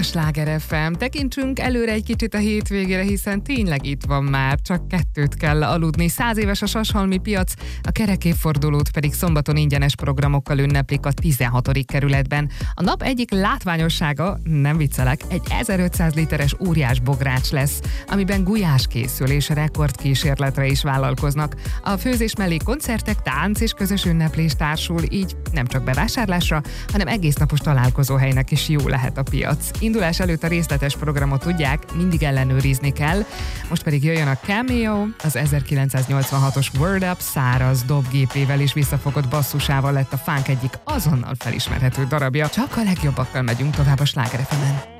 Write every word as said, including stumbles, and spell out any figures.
Sláger ef em. Tekintsünk előre egy kicsit a hétvégére, hiszen tényleg itt van már, csak kettőt kell aludni. Száz éves a Sashalmi piac, a kerekévfordulót pedig szombaton ingyenes programokkal ünneplik a tizenhatodik kerületben. A nap egyik látványossága, nem viccelek, egy ezerötszáz literes óriás bogrács lesz, amiben gulyás készül és rekordkísérletre is vállalkoznak. A főzés mellé koncertek, tánc és közös ünneplés társul, így nem csak bevásárlásra, hanem egésznapos találkozóhelynek is jó lehet a piac. Indulás előtt a részletes programot tudják, mindig ellenőrizni kell. Most pedig jöjjön a Cameo, az ezerkilencszáznyolcvanhatos Word Up száraz dobgépével és visszafogott basszusával lett a funk egyik azonnal felismerhető darabja. Csak a legjobbakkal megyünk tovább a Sláger ef emen.